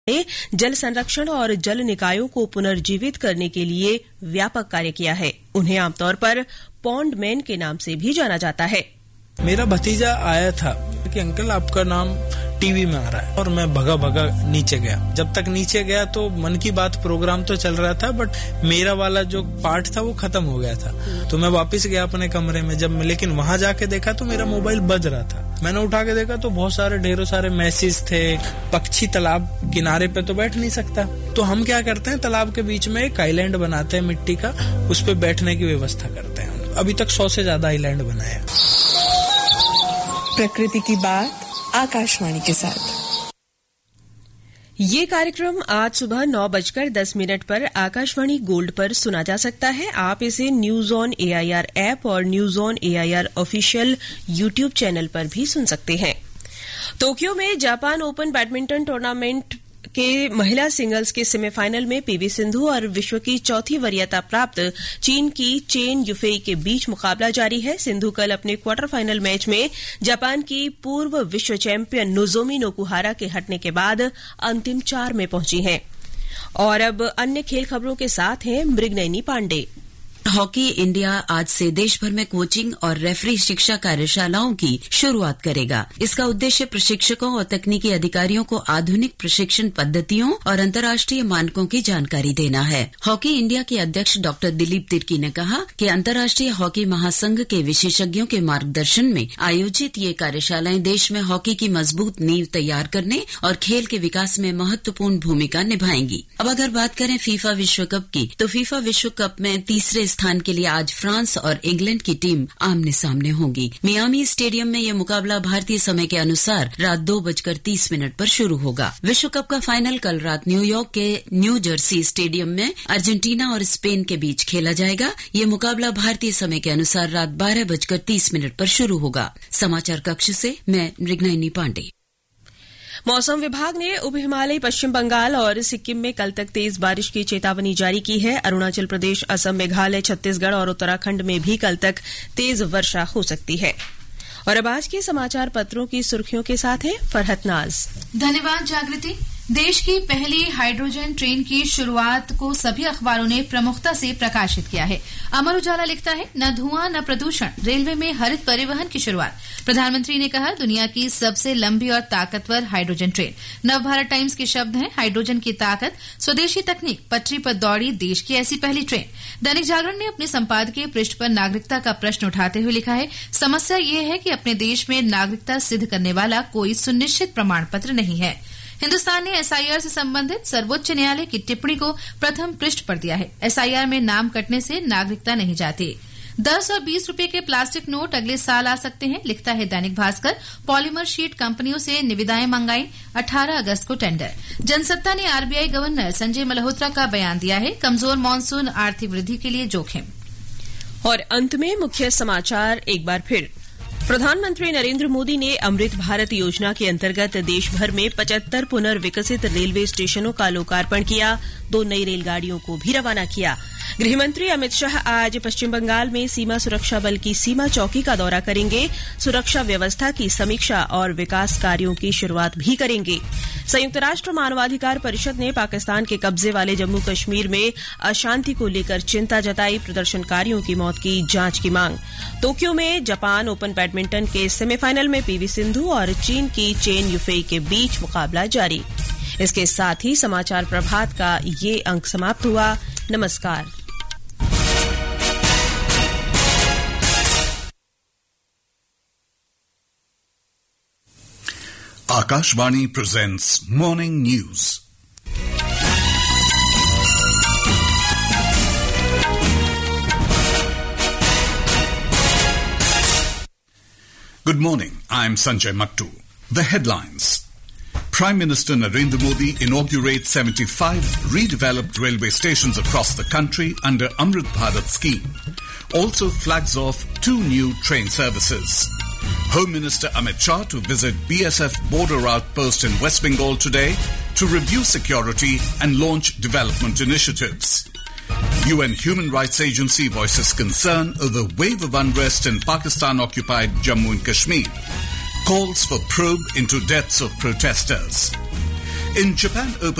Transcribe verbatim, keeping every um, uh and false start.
ने जल संरक्षण और जल निकायों को पुनर्जीवित करने के लिए व्यापक कार्य किया है। उन्हें आमतौर पर पॉन्ड मैन के नाम से भी जाना जाता है। मेरा भतीजा आया था कि अंकल आपका नाम टीवी में आ रहा है, और मैं भगा भगा नीचे गया। जब तक नीचे गया तो मन की बात प्रोग्राम तो चल रहा था, बट मेरा वाला जो पार्ट था वो खत्म हो गया था। तो मैं वापस गया अपने कमरे में, जब लेकिन वहां जाके देखा तो मेरा मोबाइल बज रहा था। मैंने उठा के देखा तो बहुत सारे ढेरों सारे मैसेज थे। पक्षी तालाब किनारे पे तो बैठ नहीं सकता, तो हम क्या करते हैं, तालाब के बीच में एक आइलैंड बनाते हैं मिट्टी का, उस पे बैठने की व्यवस्था करते हैं। अभी तक सौ से ज्यादा आइलैंड बनाया। प्रकृति की बात आकाशवाणी के साथ। ये कार्यक्रम आज सुबह नौ बजकर दस मिनट पर आकाशवाणी गोल्ड पर सुना जा सकता है। आप इसे न्यूज ऑन एआईआर ऐप और news on AIR official YouTube channel पर भी सुन सकते हैं। टोक्यो में जापान ओपन बैडमिंटन टूर्नामेंट के महिला सिंगल्स के सेमीफाइनल में पीवी सिंधु और विश्व की चौथी वरीयता प्राप्त चीन की चेन युफेई के बीच मुकाबला जारी है। सिंधु कल अपने क्वार्टर फाइनल मैच में जापान की पूर्व विश्व चैंपियन नोजोमी ओकुहारा के हटने के बाद अंतिम चार में पहुंची हैं। और अब अन्य खेल खबरों के साथ हैं मृगनयनी पांडे। हॉकी इंडिया आज से देश भर में कोचिंग और रेफरी शिक्षा कार्यशालाओं की शुरुआत करेगा। इसका उद्देश्य प्रशिक्षकों और तकनीकी अधिकारियों को आधुनिक प्रशिक्षण पद्धतियों और अंतर्राष्ट्रीय मानकों की जानकारी देना है। हॉकी इंडिया के अध्यक्ष डॉक्टर दिलीप तिर्की ने कहा कि अंतर्राष्ट्रीय हॉकी महासंघ के विशेषज्ञों के मार्गदर्शन में आयोजित ये कार्यशालाएं देश में हॉकी की मजबूत नींव तैयार करने और खेल के विकास में महत्वपूर्ण भूमिका निभाएंगी। अब अगर बात करें फीफा विश्व कप की, तो फीफा विश्व कप में तीसरे स्थान के लिए आज फ्रांस और इंग्लैंड की टीम आमने सामने होंगी। मियामी स्टेडियम में यह मुकाबला भारतीय समय के अनुसार रात दो बजकर तीस मिनट पर शुरू होगा। विश्व कप का फाइनल कल रात न्यूयॉर्क के न्यू जर्सी स्टेडियम में अर्जेंटीना और स्पेन के बीच खेला जाएगा। यह मुकाबला भारतीय समय के अनुसार रात बारह बजकर तीस मिनट पर शुरू होगा। समाचार कक्ष से मैं मृगनयनी पांडे। मौसम विभाग ने उप हिमालयी पश्चिम बंगाल और सिक्किम में कल तक तेज बारिश की चेतावनी जारी की है। अरुणाचल प्रदेश, असम, मेघालय, छत्तीसगढ़ और उत्तराखंड में भी कल तक तेज वर्षा हो सकती है। और अब आज के समाचार पत्रों की सुर्खियों के साथ है फरहत नाज। धन्यवाद जागृति। देश की पहली हाइड्रोजन ट्रेन की शुरुआत को सभी अखबारों ने प्रमुखता से प्रकाशित किया है। अमर उजाला लिखता है, न धुआं न प्रदूषण, रेलवे में हरित परिवहन की शुरुआत। प्रधानमंत्री ने कहा, दुनिया की सबसे लंबी और ताकतवर हाइड्रोजन ट्रेन। नवभारत टाइम्स के शब्द हैं, हाइड्रोजन की ताकत, स्वदेशी तकनीक, पटरी पर दौड़ी देश की ऐसी पहली ट्रेन। दैनिक जागरण ने अपने संपादकीय पृष्ठ पर नागरिकता का प्रश्न उठाते हुए लिखा है, समस्या ये है कि अपने देश में नागरिकता सिद्ध करने वाला कोई सुनिश्चित प्रमाण पत्र नहीं है। हिन्दुस्तान ने एसआईआर से संबंधित सर्वोच्च न्यायालय की टिप्पणी को प्रथम पृष्ठ पर दिया है। एसआईआर में नाम कटने से नागरिकता नहीं जाती। दस और बीस रुपए के प्लास्टिक नोट अगले साल आ सकते हैं, लिखता है दैनिक भास्कर। पॉलीमर शीट कंपनियों से निविदाएं मंगाई, अठारह अगस्त को टेंडर। जनसत्ता ने आरबीआई गवर्नर संजय मल्होत्रा का बयान दिया है, कमजोर मानसून आर्थिक वृद्धि के लिए जोखिम। और अंत में मुख्य समाचार एक बार फिर। प्रधानमंत्री नरेंद्र मोदी ने अमृत भारत योजना के अंतर्गत देश भर में पचहत्तर पुनर्विकसित रेलवे स्टेशनों का लोकार्पण किया। दो नई रेलगाड़ियों को भी रवाना किया। गृहमंत्री अमित शाह आज पश्चिम बंगाल में सीमा सुरक्षा बल की सीमा चौकी का दौरा करेंगे। सुरक्षा व्यवस्था की समीक्षा और विकास कार्यों की शुरुआत भी करेंगे। संयुक्त राष्ट्र मानवाधिकार परिषद ने पाकिस्तान के कब्जे वाले जम्मू कश्मीर में अशांति को लेकर चिंता जताई। प्रदर्शनकारियों की मौत की जांच की मांग। टोक्यो में जापान ओपन बैडमिंटन के सेमीफाइनल में पीवी सिंधु और चीन की चेन युफेई के बीच मुकाबला जारी। इसके साथ ही समाचार प्रभात का ये अंक समाप्त हुआ। नमस्कार। Akashvani presents Morning News. Good morning, I'm Sanjay Mattu. The headlines. Prime Minister Narendra Modi inaugurates seventy-five redeveloped railway stations across the country under Amrit Bharat scheme. Also flags off two new train services. Home Minister Amit Shah to visit B S F border outpost in West Bengal today to review security and launch development initiatives. U N Human Rights Agency voices concern over wave of unrest in Pakistan-occupied Jammu and Kashmir. Calls for probe into deaths of protesters. In Japan Open